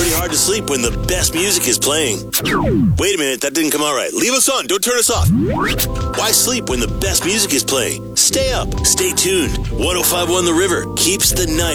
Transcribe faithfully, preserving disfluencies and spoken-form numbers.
pretty hard to sleep when the best music is playing. Wait a minute, that didn't come out right. Leave us on, don't turn us off. Why sleep when the best music is playing? Stay up, stay tuned. one oh five point one The River keeps the night